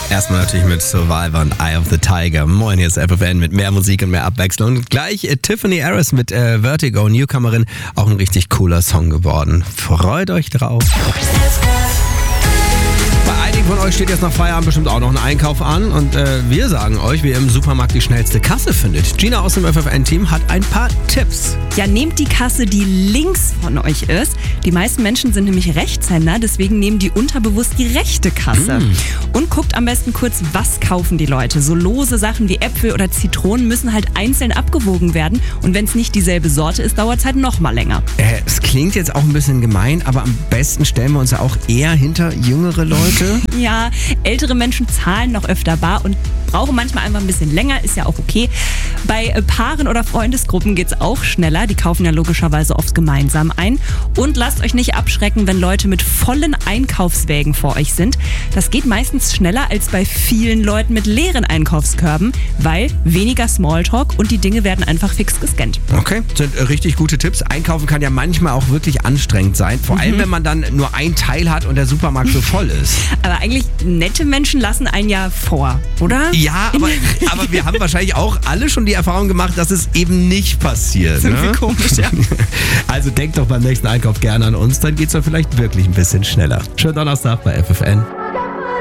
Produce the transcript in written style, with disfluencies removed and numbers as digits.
Erstmal natürlich mit Survivor und Eye of the Tiger. Moin, hier ist FFN mit mehr Musik und mehr Abwechslung. Und gleich Tiffany Harris mit Vertigo, Newcomerin. Auch ein richtig cooler Song geworden. Freut euch drauf. Bei einigen von euch steht jetzt nach Feierabend bestimmt auch noch ein Einkauf an und wir sagen euch, wie ihr im Supermarkt die schnellste Kasse findet. Gina aus dem FFN-Team hat ein paar Tipps. Ja, nehmt die Kasse, die links von euch ist. Die meisten Menschen sind nämlich Rechtshänder, deswegen nehmen die unterbewusst die rechte Kasse. Und guckt am besten kurz, was kaufen die Leute. So lose Sachen wie Äpfel oder Zitronen müssen halt einzeln abgewogen werden und wenn es nicht dieselbe Sorte ist, dauert es halt noch mal länger. Es klingt jetzt auch ein bisschen gemein, aber am besten stellen wir uns ja auch eher hinter jüngere Leute. Ja, ältere Menschen zahlen noch öfter bar und brauchen manchmal einfach ein bisschen länger, ist ja auch okay. Bei Paaren oder Freundesgruppen geht's auch schneller, die kaufen ja logischerweise oft gemeinsam ein. Und lasst euch nicht abschrecken, wenn Leute mit vollen Einkaufswägen vor euch sind. Das geht meistens schneller als bei vielen Leuten mit leeren Einkaufskörben, weil weniger Smalltalk und die Dinge werden einfach fix gescannt. Okay, sind richtig gute Tipps. Einkaufen kann ja manchmal auch wirklich anstrengend sein, vor allem wenn man dann nur ein Teil hat und der Supermarkt so voll ist. Aber eigentlich nette Menschen lassen einen ja vor, oder? Ja, aber wir haben wahrscheinlich auch alle schon die Erfahrung gemacht, dass es eben nicht passiert. Sind wir komisch, ja. Also denkt doch beim nächsten Einkauf gerne an uns, dann geht's doch vielleicht wirklich ein bisschen schneller. Schönen Donnerstag bei FFN.